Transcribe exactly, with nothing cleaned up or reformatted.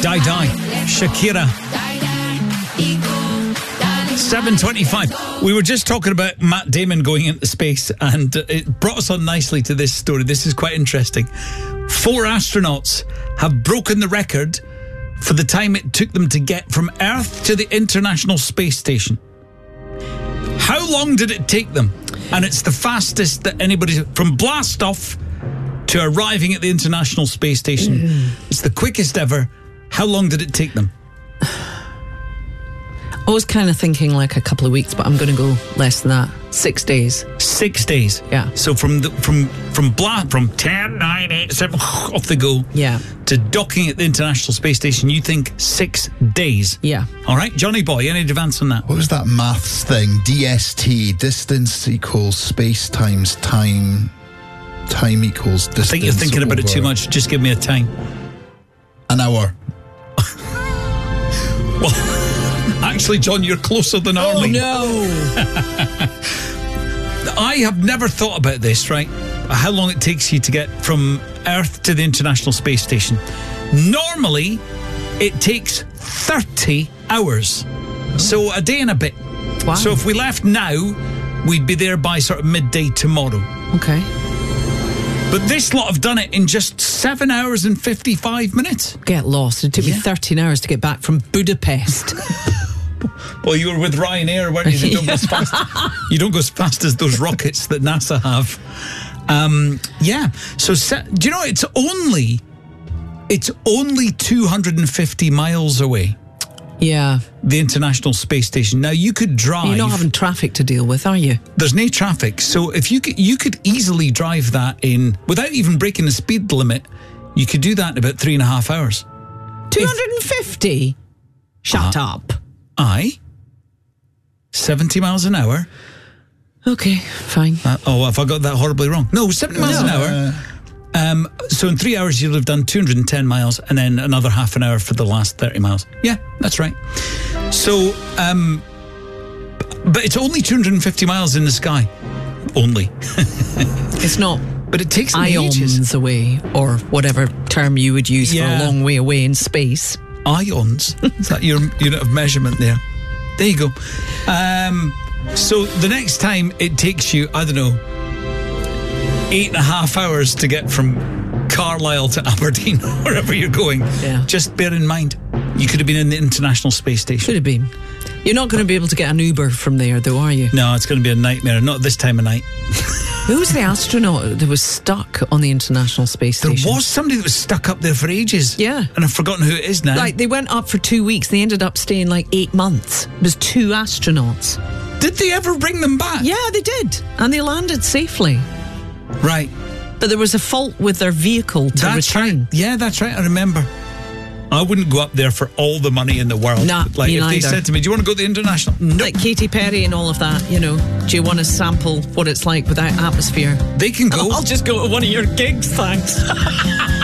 Die Die, Shakira. seven twenty-five. We were just talking about Matt Damon going into space, and it brought us on nicely to this story. This is quite interesting. Four astronauts have broken the record for the time it took them to get from Earth to the International Space Station. How long did it take them? And it's the fastest that anybody, from blast off to arriving at the International Space Station. Mm. It's the quickest ever. How long did it take them? I was kind of thinking like a couple of weeks, but I'm going to go less than that. Six days. Six days. Yeah. So from the, from from bla, from ten, nine, eight, seven, off they go. Yeah. To docking at the International Space Station, you think six days. Yeah. All right, Johnny Boy, any advance on that? What was that maths thing? D S T, distance equals space times time. Time equals distance. I think you're thinking about it too much. Just give me a time. An hour. Well, actually, John, you're closer than Arlie. Oh, no. I have never thought about this, right? How long it takes you to get from Earth to the International Space Station. Normally, it takes thirty hours. Oh. So a day and a bit. Wow. So if we left now, we'd be there by sort of midday tomorrow. Okay. But this lot have done it in just seven hours and fifty-five minutes. Get lost. It took Yeah. me thirteen hours to get back from Budapest. Well, you were with Ryanair, weren't you? You don't, go as fast, you don't go as fast as those rockets that NASA have. Um, yeah. So, se- do you know, it's only, it's only two hundred fifty miles away, Yeah. the International Space Station. Now, you could drive. You're not having traffic to deal with, are you? There's no traffic. So, if you could, you could easily drive that in, without even breaking the speed limit, you could do that in about three and a half hours. two hundred fifty? Shut Uh-huh. up. Aye. seventy miles an hour. Okay, fine. Uh, oh, have I got that horribly wrong? No, seventy miles No. an hour. Um, so in three hours, you'll have done two hundred ten miles and then another half an hour for the last thirty miles. Yeah, that's right. So, um, but it's only two hundred fifty miles in the sky. Only. It's not But it takes them ions ages. away, or whatever term you would use Yeah. for a long way away in space. Ions. Is that your unit of measurement there? There you go. Um, so the next time it takes you, I don't know, eight and a half hours to get from Carlisle to Aberdeen, wherever you're going. Yeah. Just bear in mind, you could have been in the International Space Station. Should have been. You're not going to be able to get an Uber from there, though, are you? No, it's going to be a nightmare. Not this time of night. Who was the astronaut that was stuck on the International Space There Station? was somebody that was stuck up there for ages. Yeah. And I've forgotten who it is now. Like, they went up for two weeks. They ended up staying like eight months. It was two astronauts. Did they ever bring them back? Yeah, they did. And they landed safely. Right. But there was a fault with their vehicle to That's return. right. Yeah, that's right. I remember. I wouldn't go up there for all the money in the world. Nah, like me if they neither. said to me, "Do you want to go to the International?" No, Like Katy Perry and all of that, you know. Do you want to sample what it's like without atmosphere? they can go. I'll just go to one of your gigs, thanks.